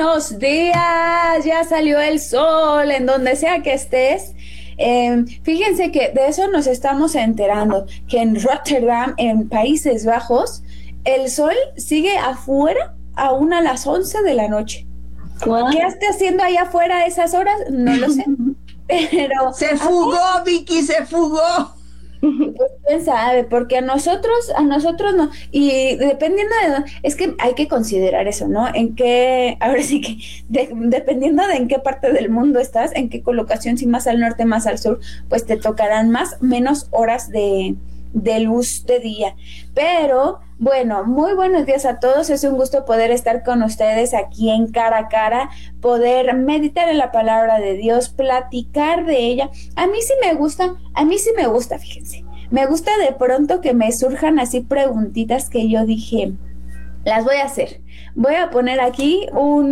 Buenos días, ya salió el sol en donde sea que estés. Fíjense que de eso nos estamos enterando, que en Rotterdam, en Países Bajos, el sol sigue afuera aún a las 11 de la noche. ¿Qué What? está haciendo allá afuera a esas horas? No lo sé, pero Se fugó, Vicky, se fugó. pues quién sabe, porque a nosotros no. Y dependiendo es que hay que considerar eso, ¿no? En qué, ahora sí que, dependiendo de en qué parte del mundo estás, en qué colocación, si más al norte, más al sur, pues te tocarán más, menos horas de luz de día. Pero, bueno, muy buenos días a todos. Es un gusto poder estar con ustedes aquí en Cara a Cara, poder meditar en la palabra de Dios, platicar de ella. A mí sí me gusta, fíjense. Me gusta de pronto que me surjan así preguntitas que yo dije, las voy a hacer. Voy a poner aquí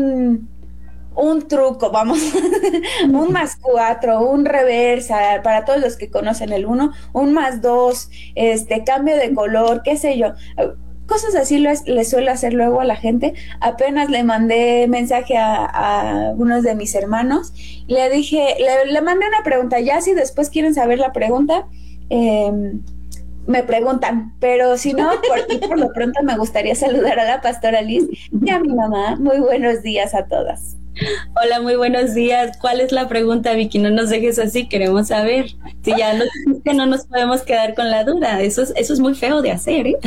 un truco, vamos, un más cuatro, un reversa, para todos los que conocen el uno, un más dos, cambio de color, qué sé yo. Cosas así les suelo hacer luego a la gente. Apenas le mandé mensaje a unos de mis hermanos, le dije, le mandé una pregunta, ya si después quieren saber la pregunta, eh, me preguntan, pero si no, por lo pronto me gustaría saludar a la pastora Liz y a mi mamá. Muy buenos días a todas. Hola, muy buenos días. ¿Cuál es la pregunta, Vicky? No nos dejes así, queremos saber. Si ya nos dijiste, no nos podemos quedar con la duda. Eso es muy feo de hacer, ¿eh?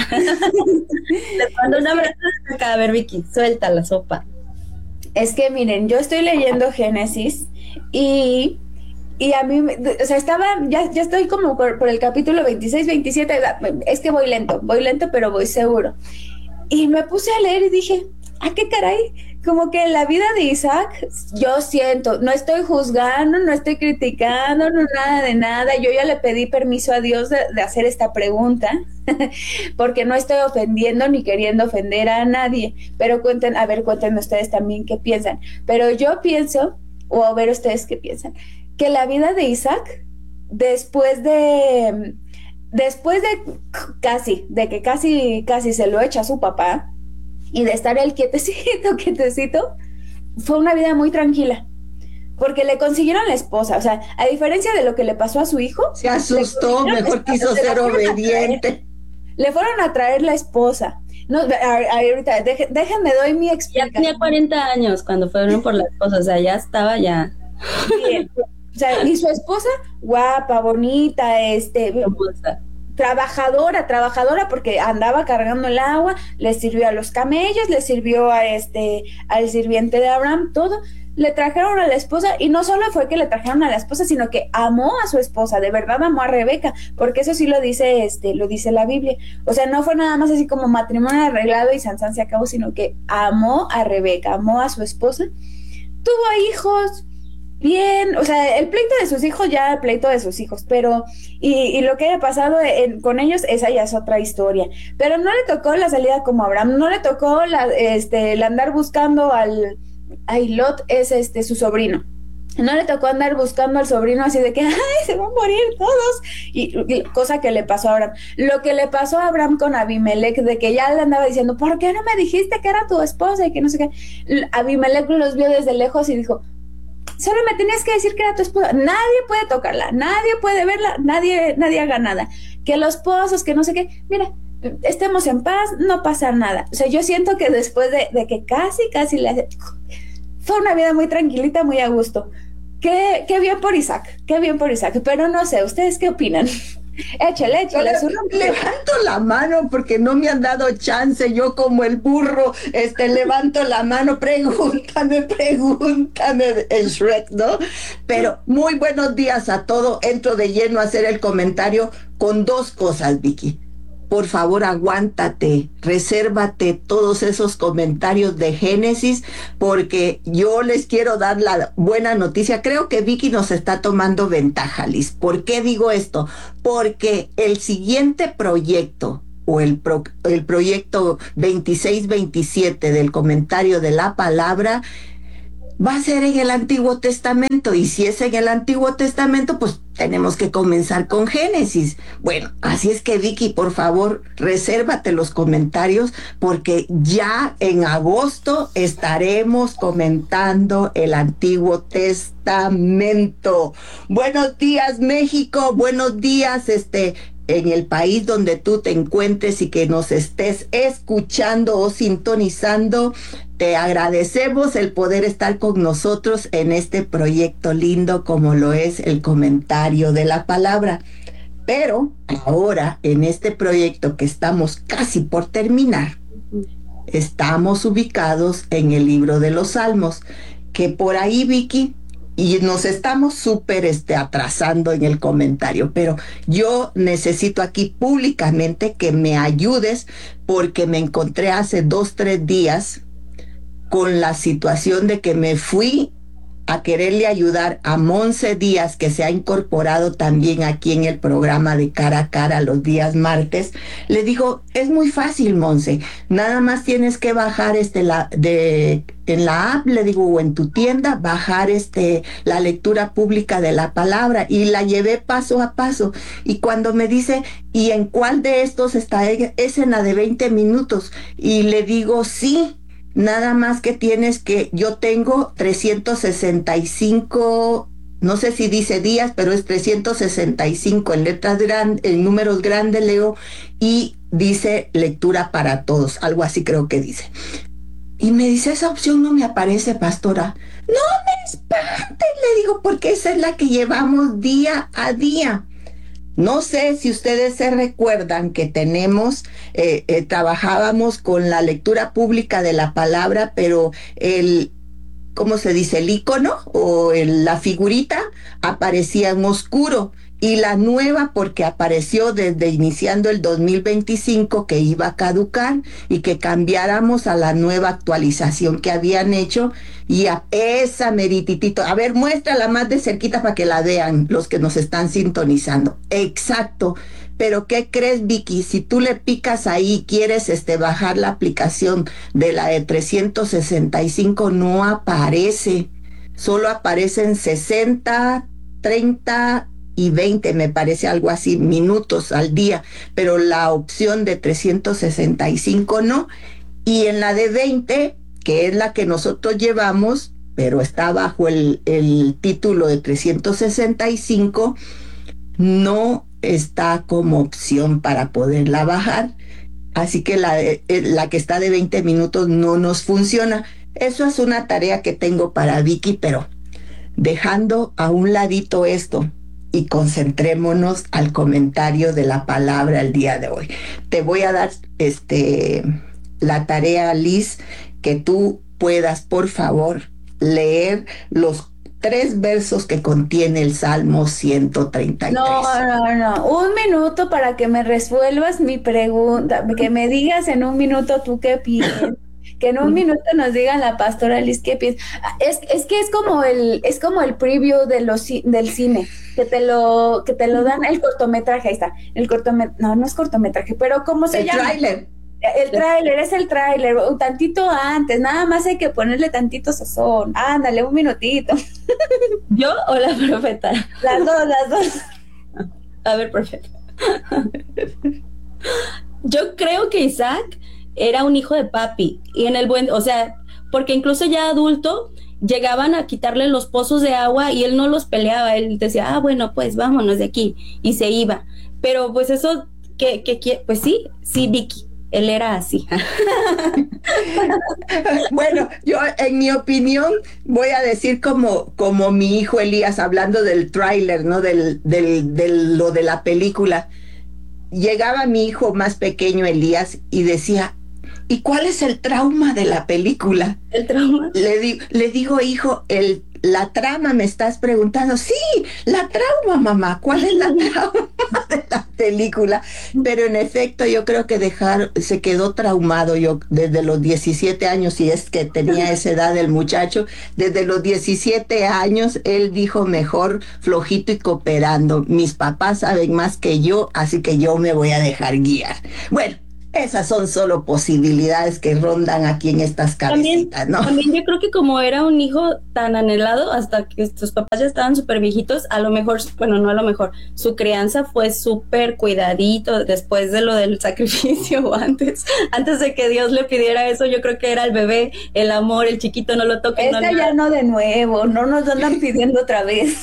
Les mando un abrazo desde acá. A ver, Vicky, suelta la sopa. Es que miren, yo estoy leyendo Génesis y, y a mí, o sea, ya estoy como por el capítulo 26, 27, es que voy lento, pero voy seguro. Y me puse a leer y dije, qué caray, como que en la vida de Isaac, yo siento, no estoy juzgando, no estoy criticando, no nada de nada, yo ya le pedí permiso a Dios de hacer esta pregunta, porque no estoy ofendiendo ni queriendo ofender a nadie, pero cuéntenme ustedes también qué piensan, pero yo pienso, o a ver ustedes qué piensan, que la vida de Isaac, después de, después de que casi se lo echa a su papá, y de estar él quietecito, fue una vida muy tranquila, porque le consiguieron la esposa, o sea, a diferencia de lo que le pasó a su hijo, Se asustó, mejor quiso ser obediente. Le fueron a traer la esposa. No, ahorita, déjenme doy mi Ya tenía explicación. 40 años cuando fueron por las cosas, o sea, ya estaba ya Bien. O sea, y su esposa, guapa, bonita, famosa. trabajadora, porque andaba cargando el agua, le sirvió a los camellos, le sirvió al sirviente de Abraham, todo. Le trajeron a la esposa, y no solo fue que le trajeron a la esposa, sino que amó a su esposa, de verdad amó a Rebeca, porque eso sí lo dice la Biblia. O sea, no fue nada más así como matrimonio arreglado y Sansán se acabó, sino que amó a Rebeca, amó a su esposa, tuvo hijos, bien, o sea, el pleito de sus hijos ya el pleito de sus hijos, pero, y lo que haya pasado con ellos, esa ya es otra historia, pero no le tocó la salida como Abraham, no le tocó el andar buscando ay, Lot es su sobrino, no le tocó andar buscando al sobrino así de que, ay, se van a morir todos, y cosa que le pasó a Abraham. Lo que le pasó a Abraham con Abimelech, de que ya le andaba diciendo, ¿por qué no me dijiste que era tu esposa? Y que no sé qué. Abimelech los vio desde lejos y dijo, solo me tenías que decir que era tu esposa. Nadie puede tocarla, nadie puede verla, nadie haga nada. Que los pozos, que no sé qué. Mira, estemos en paz, no pasa nada. O sea, yo siento que después de que casi le hace... Fue una vida muy tranquilita, muy a gusto. Qué bien por Isaac, qué bien por Isaac. Pero no sé, ¿ustedes qué opinan? Échale. Levanto la mano porque no me han dado chance. Yo como el burro, levanto la mano. Pregúntame en Shrek, ¿no? Pero muy buenos días a todo. Entro de lleno a hacer el comentario con dos cosas, Vicky. Por favor, aguántate, resérvate todos esos comentarios de Génesis, porque yo les quiero dar la buena noticia. Creo que Vicky nos está tomando ventaja, Liz. ¿Por qué digo esto? Porque el siguiente proyecto, o el proyecto 26-27 del comentario de la palabra, va a ser en el Antiguo Testamento, y si es en el Antiguo Testamento, pues tenemos que comenzar con Génesis. Bueno, así es que Vicky, por favor, resérvate los comentarios, porque ya en agosto estaremos comentando el Antiguo Testamento. Buenos días, México, buenos días, en el país donde tú te encuentres y que nos estés escuchando o sintonizando. Te agradecemos el poder estar con nosotros en este proyecto lindo como lo es el comentario de la palabra. Pero ahora, en este proyecto que estamos casi por terminar, estamos ubicados en el libro de los Salmos, que por ahí, Vicky, y nos estamos súper atrasando en el comentario, pero yo necesito aquí públicamente que me ayudes, porque me encontré hace 2-3 días con la situación de que me fui a quererle ayudar a Monse Díaz, que se ha incorporado también aquí en el programa de Cara a Cara los días martes. Le digo, es muy fácil, Monse, nada más tienes que bajar en la app, le digo, o en tu tienda, bajar la lectura pública de la palabra, y la llevé paso a paso. Y cuando me dice, ¿y en cuál de estos está? Es en la de 20 minutos. Y le digo, sí. Nada más que yo tengo 365, no sé si dice días, pero es 365 en letras grandes, en números grandes, leo, y dice lectura para todos, algo así creo que dice. Y me dice, esa opción no me aparece, pastora. No me espante, le digo, porque esa es la que llevamos día a día. No sé si ustedes se recuerdan que trabajábamos con la lectura pública de la palabra, pero ¿cómo se dice? El icono o la figurita aparecía en oscuro. Y la nueva, porque apareció desde iniciando el 2025, que iba a caducar, y que cambiáramos a la nueva actualización que habían hecho, y a esa merititito. A ver, muéstrala más de cerquita para que la vean los que nos están sintonizando. Exacto. Pero ¿qué crees, Vicky? Si tú le picas ahí, quieres bajar la aplicación de la de 365, no aparece. Solo aparecen 60, 30 y 20, me parece, algo así, minutos al día, pero la opción de 365 no. Y en la de 20, que es la que nosotros llevamos, pero está bajo el título de 365, no está como opción para poderla bajar. Así que la que está de 20 minutos no nos funciona. Eso es una tarea que tengo para Vicky, pero dejando a un ladito esto, y concentrémonos al comentario de la palabra el día de hoy. Te voy a dar la tarea, Liz, que tú puedas, por favor, leer los 3 versos que contiene el Salmo 133. No. 1 minuto para que me resuelvas mi pregunta, que me digas en 1 minuto tú qué piensas. Que en 1 minuto nos diga la pastora Liz qué piensa. Es que es como el preview del cine, que te lo dan, el cortometraje, ahí está, no es cortometraje, pero ¿cómo se llama? Tráiler. Es el tráiler, un tantito antes, nada más hay que ponerle tantito sazón. Ándale, 1 minutito. ¿Yo o la profeta? Las dos. A ver, profeta. Yo creo que Isaac era un hijo de papi, y porque incluso ya adulto llegaban a quitarle los pozos de agua y él no los peleaba, él decía, bueno, pues vámonos de aquí, y se iba. Pero pues eso, pues sí, Vicky, él era así. Bueno, yo en mi opinión voy a decir como mi hijo Elías, hablando del tráiler, ¿no? Lo de la película. Llegaba mi hijo más pequeño, Elías, y decía, ¿y cuál es el trauma de la película? ¿El trauma? Le digo, hijo, la trama, me estás preguntando. Sí, la trauma, mamá. ¿Cuál es la trauma de la película? Pero en efecto, yo creo que se quedó traumado. Yo desde los 17 años, si es que tenía esa edad el muchacho, desde los 17 años, él dijo, mejor flojito y cooperando. Mis papás saben más que yo, así que yo me voy a dejar guiar. Bueno, Esas son solo posibilidades que rondan aquí en estas cabecitas, ¿no? También yo creo que como era un hijo tan anhelado, hasta que sus papás ya estaban súper viejitos, a lo mejor, bueno, no a lo mejor, su crianza fue súper cuidadito después de lo del sacrificio o antes de que Dios le pidiera eso. Yo creo que era el bebé, el amor, el chiquito, no lo toquen. Ya no de nuevo, no nos andan pidiendo otra vez.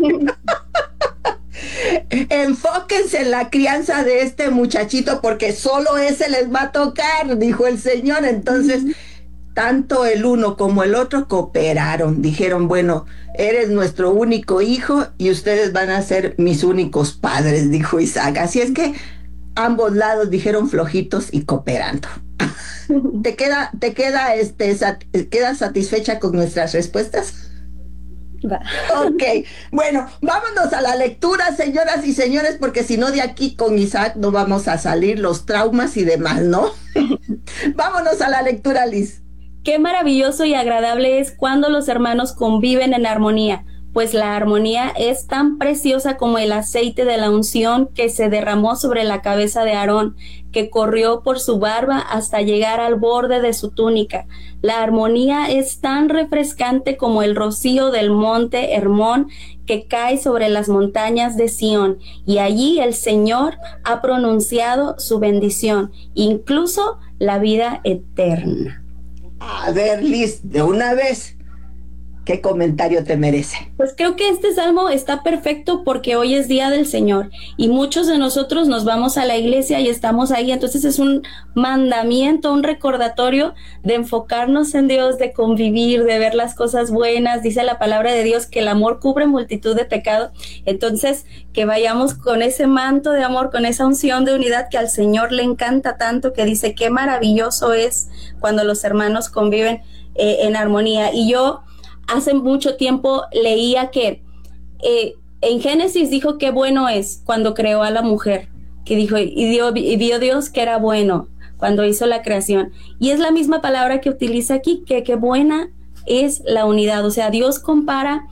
Enfóquense en la crianza de este muchachito porque solo ese les va a tocar, dijo el Señor. Entonces, tanto el uno como el otro cooperaron. Dijeron, bueno, eres nuestro único hijo y ustedes van a ser mis únicos padres, dijo Isaac. Así es que ambos lados dijeron flojitos y cooperando. ¿Quedas satisfecha con nuestras respuestas? Va. Ok, bueno, vámonos a la lectura, señoras y señores, porque si no de aquí con Isaac no vamos a salir los traumas y demás, ¿no? Vámonos a la lectura, Liz. Qué maravilloso y agradable es cuando los hermanos conviven en armonía, pues la armonía es tan preciosa como el aceite de la unción que se derramó sobre la cabeza de Aarón, que corrió por su barba hasta llegar al borde de su túnica. La armonía es tan refrescante como el rocío del monte Hermón que cae sobre las montañas de Sión, y allí el Señor ha pronunciado su bendición, incluso la vida eterna. A ver, Liz, de una vez, ¿qué comentario te merece? Pues creo que este salmo está perfecto porque hoy es día del Señor y muchos de nosotros nos vamos a la iglesia y estamos ahí, entonces es un mandamiento, un recordatorio de enfocarnos en Dios, de convivir, de ver las cosas buenas. Dice la palabra de Dios que el amor cubre multitud de pecados, entonces que vayamos con ese manto de amor, con esa unción de unidad que al Señor le encanta tanto, que dice qué maravilloso es cuando los hermanos conviven en armonía. Y yo hace mucho tiempo leía que en Génesis dijo qué bueno es cuando creó a la mujer, que dijo, y vio Dios que era bueno cuando hizo la creación. Y es la misma palabra que utiliza aquí, que qué buena es la unidad. O sea, Dios compara,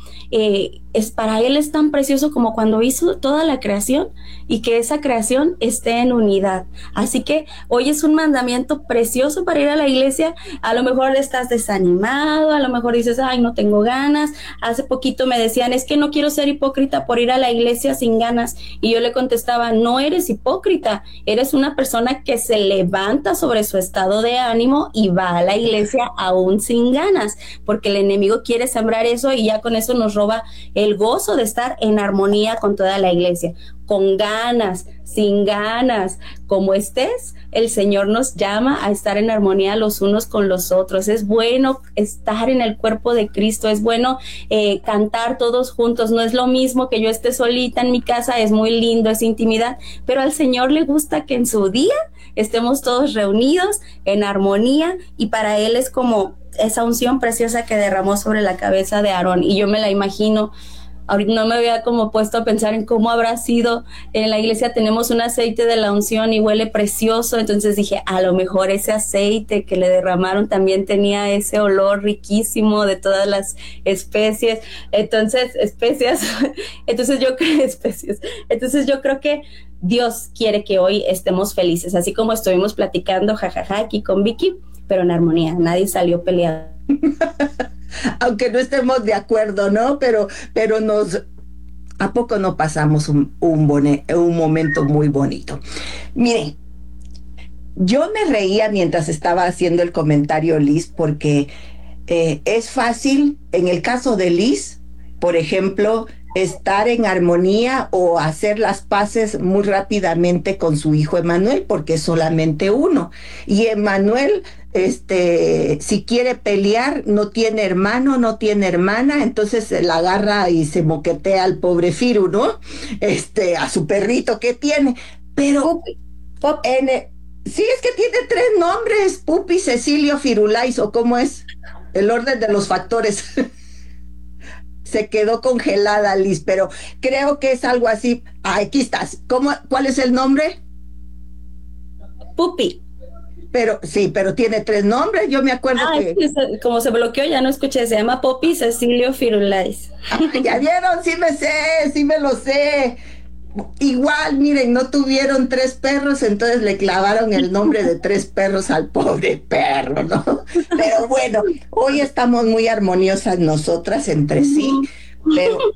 para Él es tan precioso como cuando hizo toda la creación y que esa creación esté en unidad. Así que hoy es un mandamiento precioso para ir a la iglesia. A lo mejor estás desanimado, a lo mejor dices, ay, no tengo ganas. Hace poquito me decían, es que no quiero ser hipócrita por ir a la iglesia sin ganas. Y yo le contestaba, no eres hipócrita, eres una persona que se levanta sobre su estado de ánimo y va a la iglesia aún sin ganas, porque el enemigo quiere sembrar eso y ya con eso nos roba el gozo de estar en armonía con toda la iglesia. Con ganas, sin ganas, como estés, el Señor nos llama a estar en armonía los unos con los otros. Es bueno estar en el cuerpo de Cristo, es bueno cantar todos juntos. No es lo mismo que yo esté solita en mi casa, es muy lindo, es intimidad, pero al Señor le gusta que en su día estemos todos reunidos en armonía, y para Él es como esa unción preciosa que derramó sobre la cabeza de Aarón. Y yo me la imagino. Ahorita no me había como puesto a pensar en cómo habrá sido. En la iglesia tenemos un aceite de la unción y huele precioso, entonces dije, a lo mejor ese aceite que le derramaron también tenía ese olor riquísimo de todas las especies. Entonces yo creo que Dios quiere que hoy estemos felices, así como estuvimos platicando jajaja aquí con Vicky, pero en armonía, nadie salió peleado. Aunque no estemos de acuerdo, ¿no? Pero ¿a poco no pasamos un momento muy bonito? Miren, yo me reía mientras estaba haciendo el comentario, Liz, porque es fácil, en el caso de Liz, por ejemplo, estar en armonía o hacer las paces muy rápidamente con su hijo Emanuel, porque es solamente uno. Y Emanuel, si quiere pelear, no tiene hermano, no tiene hermana, entonces se la agarra y se moquetea al pobre Firu, ¿no? A su perrito que tiene. Pero sí, es que tiene 3 nombres, Pupi, Cecilio, Firulais, o cómo es el orden de los factores. Se quedó congelada, Liz, pero creo que es algo así. Aquí estás. ¿Cuál es el nombre? Pupi. Pero tiene 3 nombres. Yo me acuerdo que... Como se bloqueó, ya no escuché. Se llama Pupi Cecilio Firulais. Ya vieron, sí me sé, sí me lo sé. igual, miren, no tuvieron 3 perros, entonces le clavaron el nombre de 3 perros al pobre perro, ¿no? Pero bueno, hoy estamos muy armoniosas nosotras entre sí, pero